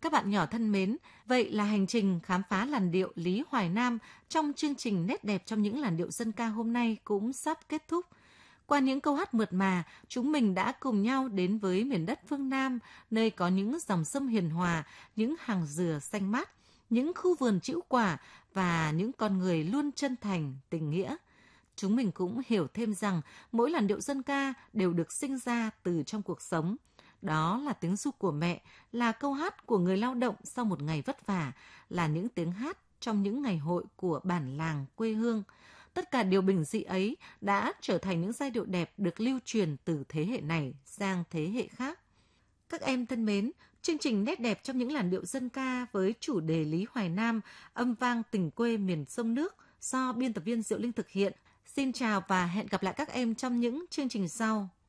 Các bạn nhỏ thân mến, vậy là hành trình khám phá làn điệu Lý Hoài Nam trong chương trình Nét đẹp trong những làn điệu dân ca hôm nay cũng sắp kết thúc. Qua những câu hát mượt mà, chúng mình đã cùng nhau đến với miền đất phương Nam, nơi có những dòng sông hiền hòa, những hàng dừa xanh mát, những khu vườn trĩu quả và những con người luôn chân thành, tình nghĩa. Chúng mình cũng hiểu thêm rằng mỗi làn điệu dân ca đều được sinh ra từ trong cuộc sống. Đó là tiếng ru của mẹ, là câu hát của người lao động sau một ngày vất vả, là những tiếng hát trong những ngày hội của bản làng quê hương. Tất cả điều bình dị ấy đã trở thành những giai điệu đẹp được lưu truyền từ thế hệ này sang thế hệ khác. Các em thân mến, chương trình Nét đẹp trong những làn điệu dân ca với chủ đề Lý Hoài Nam, âm vang tình quê miền sông nước do biên tập viên Diệu Linh thực hiện. Xin chào và hẹn gặp lại các em trong những chương trình sau.